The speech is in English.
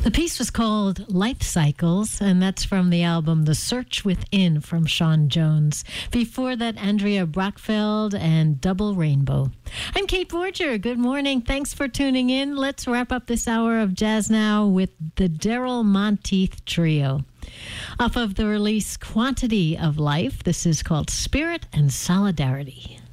The piece was called Life Cycles, and that's from the album The Search Within from Sean Jones. Before that, Andrea Brockfeld and Double Rainbow. I'm Kate Borger. Good morning. Thanks for tuning in. Let's wrap up this hour of Jazz Now with the Daryl Monteith Trio. Off of the release Quantity of Life, this is called Spirit and Solidarity.